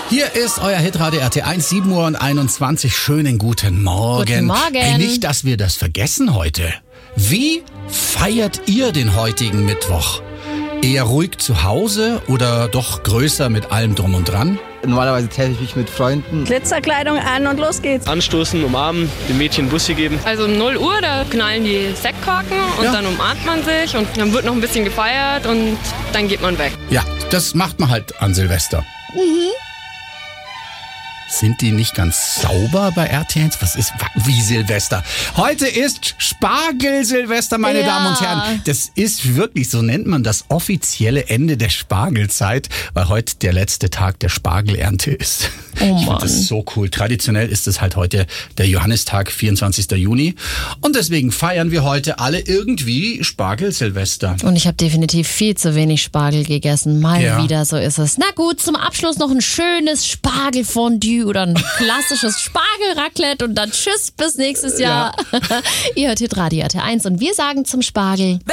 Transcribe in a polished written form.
Hier ist euer Hitradio RT1, 7:21 Uhr. Schönen guten Morgen. Guten Morgen. Hey, nicht, dass wir das vergessen heute. Wie feiert ihr den heutigen Mittwoch? Eher ruhig zu Hause oder doch größer mit allem drum und dran? Normalerweise treffe ich mich mit Freunden. Glitzerkleidung an und los geht's. Anstoßen, umarmen, dem Mädchen Bussi geben. Also um 0 Uhr, da knallen die Sektkorken und dann umarmt man sich und dann wird noch ein bisschen gefeiert und dann geht man weg. Ja, das macht man halt an Silvester. Sind die nicht ganz sauber bei RT1? Was ist wie Silvester? Heute ist Spargel-Silvester, meine Damen und Herren. Das ist wirklich, so nennt man das offizielle Ende der Spargelzeit, weil heute der letzte Tag der Spargelernte ist. Oh Ich Mann. finde das so cool. Traditionell ist es halt heute der Johannistag, 24. Juni. Und deswegen feiern wir heute alle irgendwie Spargel-Silvester. Und ich habe definitiv viel zu wenig Spargel gegessen. Mal Ja. wieder, so ist es. Na gut, zum Abschluss noch ein schönes Spargelfondue oder ein klassisches Spargelraclette und dann tschüss, bis nächstes Jahr. Ihr hört Hitradio RT1 und wir sagen zum Spargel...